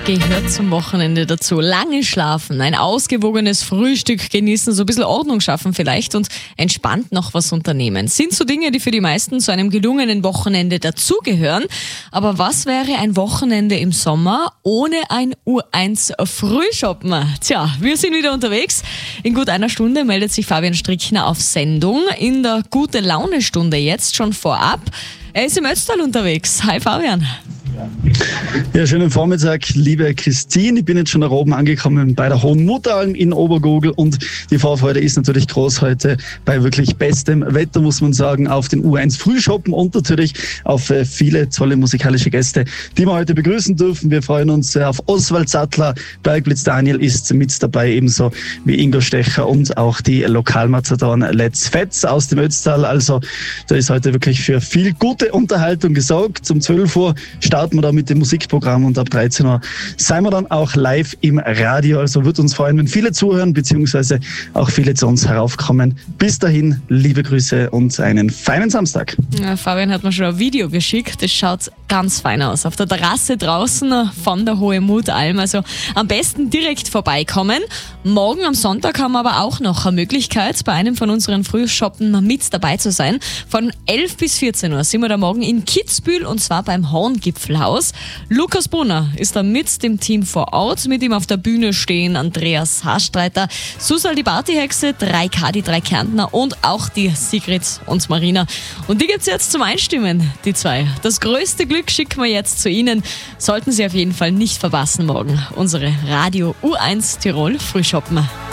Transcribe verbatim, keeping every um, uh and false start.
gehört zum Wochenende dazu. Lange schlafen, ein ausgewogenes Frühstück genießen, so ein bisschen Ordnung schaffen vielleicht und entspannt noch was unternehmen. Sind so Dinge, die für die meisten zu einem gelungenen Wochenende dazugehören. Aber was wäre ein Wochenende im Sommer ohne ein U eins Frühshoppen? Tja, wir sind wieder unterwegs. In gut einer Stunde meldet sich Fabian Strickner auf Sendung. In der Gute-Laune-Stunde jetzt schon vorab. Er ist im Ötztal unterwegs. Hi Fabian. Ja, schönen Vormittag, liebe Christine. Ich bin jetzt schon da oben angekommen bei der Hohen Mutteralm in Obergurgl und die Vorfreude ist natürlich groß heute bei wirklich bestem Wetter, muss man sagen, auf den U eins Frühshoppen und natürlich auf äh, viele tolle musikalische Gäste, die wir heute begrüßen dürfen. Wir freuen uns äh, auf Oswald Sattler, Bergblitz Daniel ist mit dabei, ebenso wie Ingo Stecher und auch die Lokalmazedon Let's Fetz aus dem Ötztal. Also da ist heute wirklich für viel gute Unterhaltung gesorgt. Um zwölf Uhr starten wir da mit dem Musikprogramm und ab dreizehn Uhr seien wir dann auch live im Radio. Also wird uns freuen, wenn viele zuhören, beziehungsweise auch viele zu uns heraufkommen. Bis dahin, liebe Grüße und einen feinen Samstag. Ja, Fabian hat mir schon ein Video geschickt. Das schaut ganz fein aus. Auf der Terrasse draußen von der Hohen Mutteralm. Also am besten direkt vorbeikommen. Morgen am Sonntag haben wir aber auch noch eine Möglichkeit, bei einem von unseren Frühshoppen mit dabei zu sein. Von elf bis vierzehn Uhr sind wir da morgen in Kitzbühel und zwar beim Horngipfelhaus. Lukas Brunner ist da mit dem Team vor Ort. Mit ihm auf der Bühne stehen Andreas Haarstreiter, Susal die Partyhexe, drei K die drei Kärntner und auch die Sigrid und Marina. Und die gibt's jetzt zum Einstimmen, die zwei. Das größte Glück schicken wir jetzt zu Ihnen. Sollten Sie auf jeden Fall nicht verpassen morgen. Unsere Radio U eins Tirol Frühshoppen.